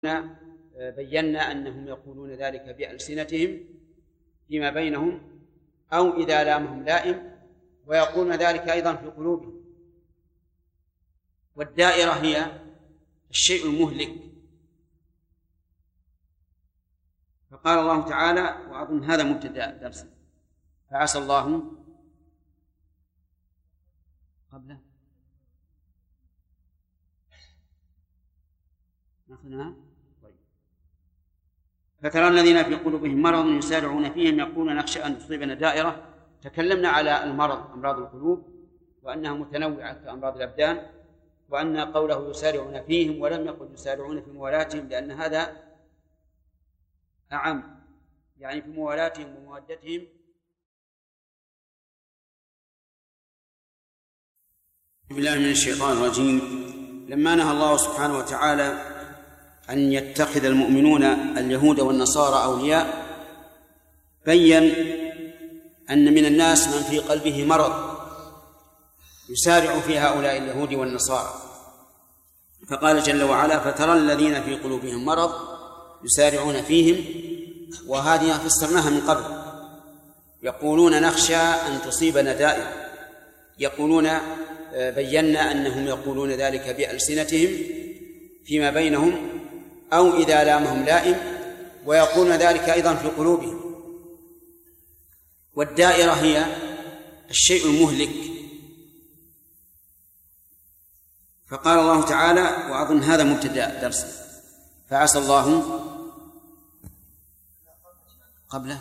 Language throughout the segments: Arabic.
بينا أنهم يقولون ذلك بألسنتهم فيما بينهم أو إذا لامهم لائم، ويقولون ذلك أيضا في قلوبهم. والدائرة هي الشيء المهلك. فقال الله تعالى، وأظن هذا مبتدأ درس، فعسى الله قبله ناخذها. فترى الذين في قلوبهم مرض يسارعون فيهم يقولون نخشى أن تصيبنا دائرة. تكلمنا على المرض، أمراض القلوب، وأنها متنوعة كأمراض الأبدان، وأن قوله يسارعون فيهم ولم يقل يسارعون في موالاتهم، لأن هذا أعم، يعني في موالاتهم ومودتهم. بسم الله من الشيطان الرجيم. لما نهى الله سبحانه وتعالى أن يتخذ المؤمنون اليهود والنصارى أولياء، بين أن من الناس من في قلبه مرض يسارع في هؤلاء اليهود والنصارى. فقال جل وعلا: فترى الذين في قلوبهم مرض يسارعون فيهم، وهذه فسرناها من قبل. يقولون نخشى أن تصيبنا دائرة. يقولون بينا أنهم يقولون ذلك بألسنتهم فيما بينهم أو إذا لامهم لائم، ويقولون ذلك أيضا في قلوبهم. والدائرة هي الشيء المهلك. فقال الله تعالى، وأظن هذا مبتدأ درس، فعسى الله قبله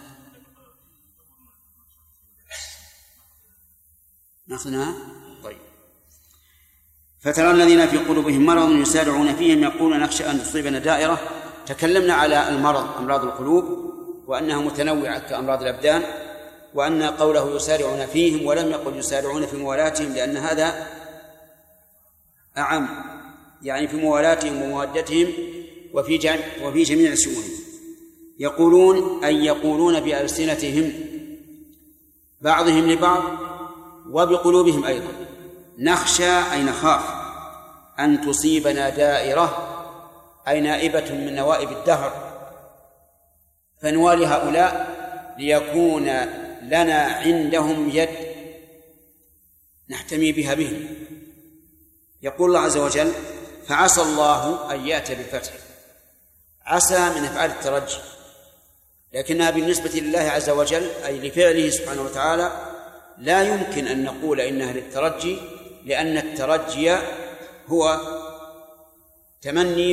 ناخذها. طيب. فترى الذين في قلوبهم مرض يسارعون فيهم يقولون نخشى أن تصيبنا دائرة. تكلمنا على المرض، أمراض القلوب، وأنها متنوعة كأمراض الأبدان، وأن قوله يسارعون فيهم ولم يقل يسارعون في موالاتهم، لأن هذا أعم، يعني في موالاتهم ومودتهم وفي جميع شؤونهم. يقولون أي يقولون بألسنتهم بعضهم لبعض وبقلوبهم أيضا، نخشى أي نخاف أن تصيبنا دائرة، أي نائبة من نوائب الدهر، فنوالي هؤلاء ليكون لنا عندهم يد نحتمي بها بهم. يقول الله عز وجل: فعسى الله أن يأتي بالفتح. عسى من أفعال الترجي، لكنها بالنسبة لله عز وجل أي لفعله سبحانه وتعالى لا يمكن أن نقول إنها للترجي، لأن الترجي هو تمني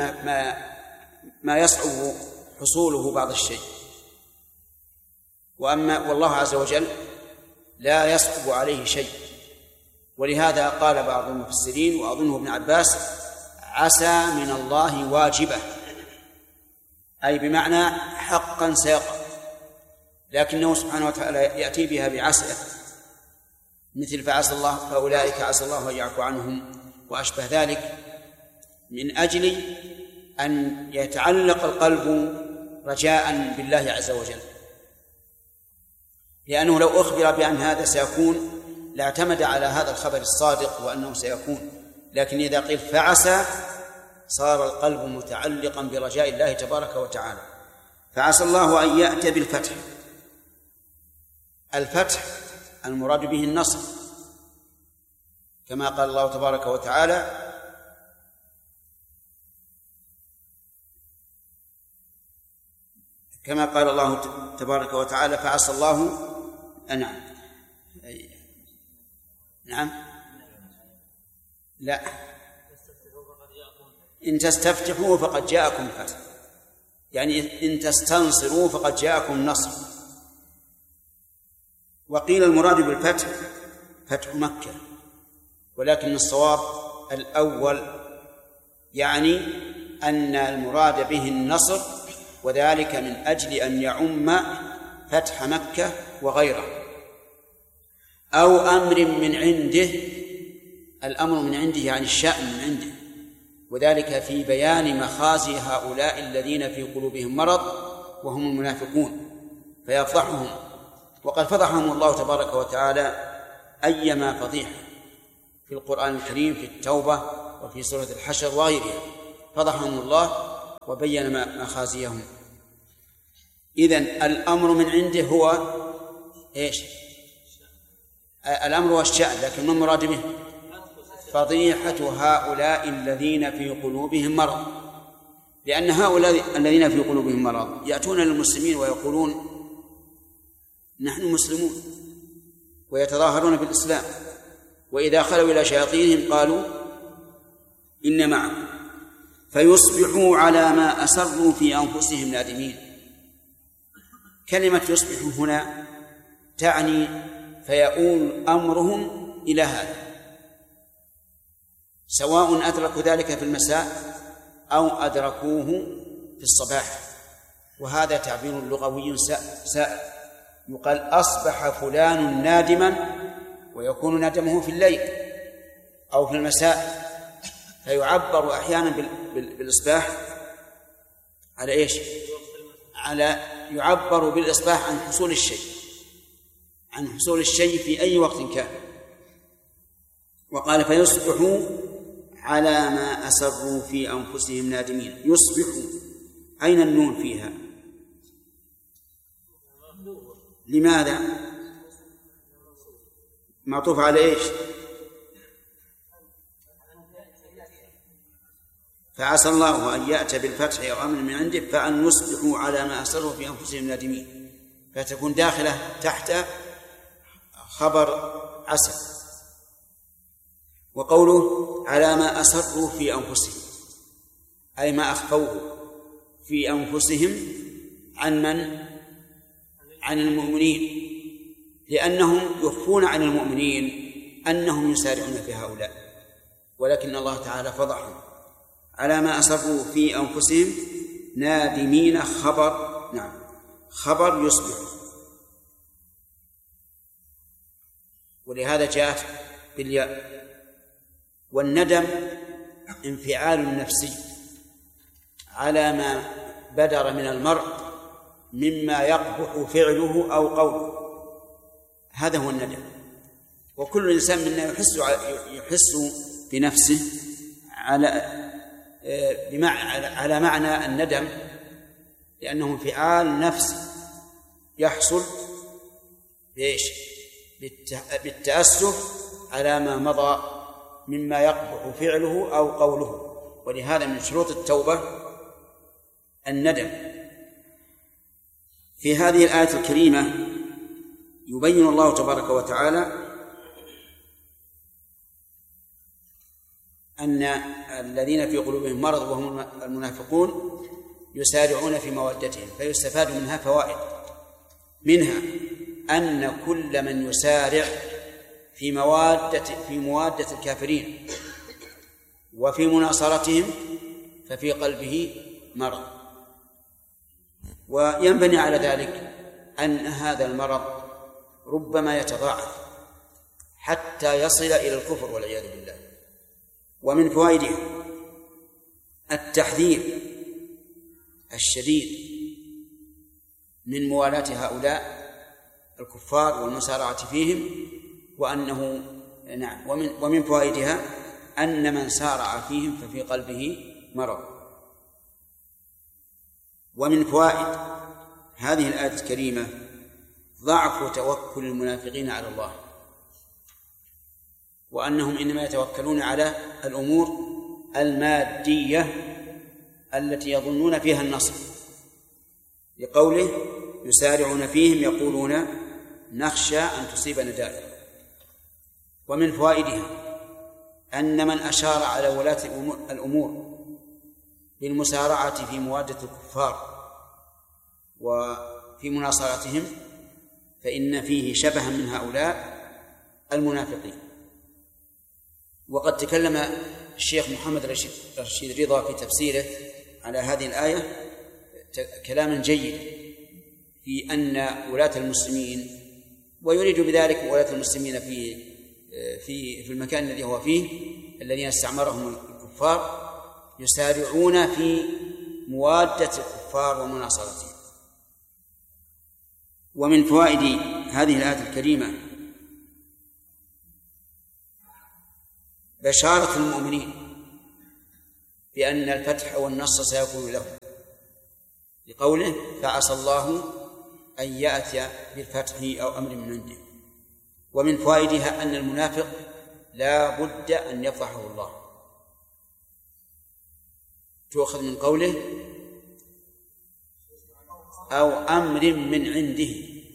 ما يصعب حصوله بعض الشيء، والله عز وجل لا يصعب عليه شيء. ولهذا قال بعض المفسرين وأظنه ابن عباس: عسى من الله واجبة، أي بمعنى حقا سيقع، لكنه سبحانه وتعالى يأتي بها بعسى، مثل فعسى الله فأولئك عسى الله أن يعفو عنهم وأشبه ذلك، من أجل أن يتعلق القلب رجاء بالله عز وجل، لأنه لو أخبر بأن هذا سيكون لاعتمد على هذا الخبر الصادق وأنه سيكون، لكن إذا قيل فعسى صار القلب متعلقا برجاء الله تبارك وتعالى. فعسى الله أن يأتي بالفتح. الفتح المراد به النصر، كما قال الله تبارك وتعالى: كما قال الله تبارك وتعالى: فعسى الله نعم لا إن تستفتحوا فقد جاءكم الفتح، يعني إن تستنصروا فقد جاءكم النصر. وقيل المراد بالفتح فتح مكة، ولكن الصواب الأول، يعني أن المراد به النصر، وذلك من أجل أن يعم فتح مكة وغيره، أو أمر من عنده. الأمر من عنده يعني الشأن من عنده، وذلك في بيان مخازي هؤلاء الذين في قلوبهم مرض وهم المنافقون، فيفضحهم. وقد فضحهم الله تبارك وتعالى أيما فضيحة في القرآن الكريم، في التوبة وفي سورة الحشر وغيرها، فضحهم الله وبين مخازيهم. إذن الأمر من عنده هو إيش؟ الأمر والشأن، لكن ما المراد به؟ فضيحة هؤلاء الذين في قلوبهم مرض، لأن هؤلاء الذين في قلوبهم مرض يأتون للمسلمين ويقولون نحن مسلمون ويتظاهرون بالإسلام، وإذا خلوا إلى شياطينهم قالوا إن معكم، فيصبحوا على ما أسروا في أنفسهم نادمين. كلمة يصبحوا هنا تعني فيؤول أمرهم إلى هذا، سواء أدركوا ذلك في المساء أو أدركوه في الصباح، وهذا تعبير لغوي سائغ. يقال أصبح فلان نادما، ويكون ندمه في الليل أو في المساء، فيعبر أحيانا بالإصباح على إيش؟ يعبر بالإصباح عن حصول الشيء، عن حصول الشيء في أي وقت كان. وقال فيصبحوا على ما أسروا في أنفسهم نادمين. يصبحوا، أين النون فيها؟ لماذا؟ معطوف على إيش؟ فعسى الله أن يأتي بالفتح أو أمر من عنده فأن يصبحوا على ما أسروا في أنفسهم نادمين، فتكون داخلة تحت خبر عسى. وقوله على ما أسروا في أنفسهم أي ما أخفوه في أنفسهم عن من؟ عن المؤمنين، لأنهم يخفون عن المؤمنين أنهم يسارعون في هؤلاء، ولكن الله تعالى فضحهم. على ما أسروا في أنفسهم نادمين خبر، نعم خبر يصبح، ولهذا جاءت بالياء. والندم انفعال نفسي على ما بدر من المرء مما يقبح فعله أو قوله، هذا هو الندم. وكل إنسان منا يحس بنفسه على معنى الندم، لأنه انفعال نفسي يحصل بإيش؟ بالتأسف على ما مضى مما يقبح فعله أو قوله. ولهذا من شروط التوبة الندم. في هذه الآية الكريمة يبين الله تبارك وتعالى أن الذين في قلوبهم مرض وهم المنافقون يسارعون في موادتهم، فيستفاد منها فوائد. منها أن كل من يسارع في موادة الكافرين وفي مناصرتهم ففي قلبه مرض. وينبني على ذلك أن هذا المرض ربما يتضاعف حتى يصل إلى الكفر والعياذ بالله. ومن فوائده التحذير الشديد من موالاة هؤلاء الكفار والمسارعة فيهم، وأنه نعم ومن فوائدها أن من سارع فيهم ففي قلبه مرض. ومن فوائد هذه الآية الكريمة ضعف توكل المنافقين على الله، وأنهم إنما يتوكلون على الأمور المادية التي يظنون فيها النصر، لقوله يسارعون فيهم يقولون نخشى أن تصيبنا دائرة. ومن فوائدها أن من أشار على ولاة الأمور بالمسارعة في موادة الكفار وفي مناصرتهم فإن فيه شبها من هؤلاء المنافقين. وقد تكلم الشيخ محمد رشيد رضا في تفسيره على هذه الآية كلاما جيدا في أن ولاة المسلمين، ويريد بذلك ولاة المسلمين في المكان الذي هو فيه الذين استعمرهم الكفار، يسارعون في موادة الكفار ومناصرتهم. ومن فوائد هذه الآية الكريمة بشارة المؤمنين بأن الفتح والنصر سيكون له، لقوله فعسى الله أن يأتي بالفتح أو أمر من عنده. ومن فوائدها أن المنافق لا بد أن يفضحه الله، تؤخذ من قوله أو أمر من عنده،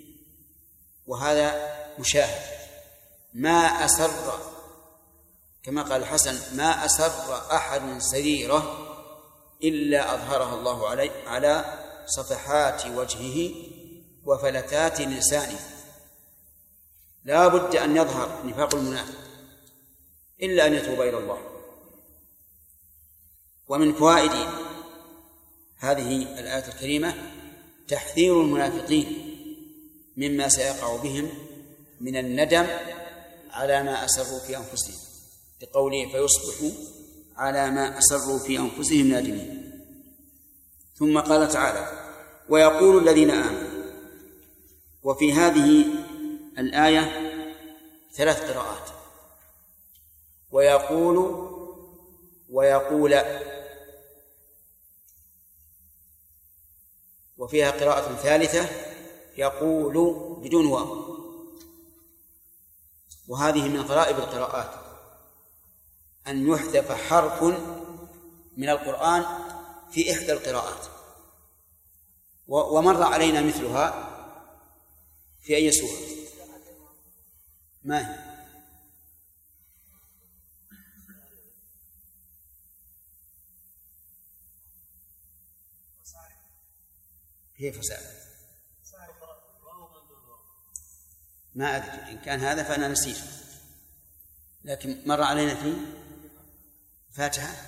وهذا مشاهد. ما أسر، كما قال الحسن، ما أسر أحد سريرة إلا أظهرها الله على صفحات وجهه وفلتات لسانه. لا بد أن يظهر نفاق المنافق إلا أن يتوب إلى الله. ومن فوائد هذه الآية الكريمة تحذير المنافقين مما سيقع بهم من الندم على ما أسروا في أنفسهم، لقوله فيصبحوا على ما أسروا في أنفسهم نادمين. ثم قال تعالى ويقول الذين آمنوا. وفي هذه الآية 3 قراءات، ويقول ويقول، وفيها قراءة ثالثة يقول بدون واو، وهذه من غرائب القراءات أن يحذف حرف من القرآن في إحدى القراءات. ومر علينا مثلها في أي سورة؟ ما هي؟ كيف سأل؟ ما أدري، إن كان هذا فأنا نسيت، لكن مر علينا في فاتحة.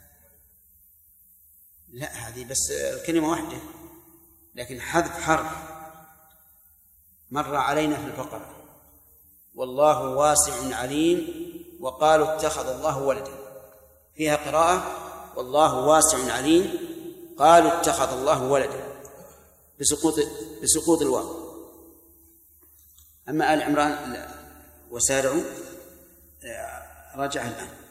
لا، هذه بس الكلمة واحدة، لكن حذف حرف مر علينا في البقرة والله واسع عليم، وقالوا اتخذ الله ولدا، فيها قراءة والله واسع عليم قالوا اتخذ الله ولدا بسقوط الواو. أما آل عمران وسارعوا رجع الآن.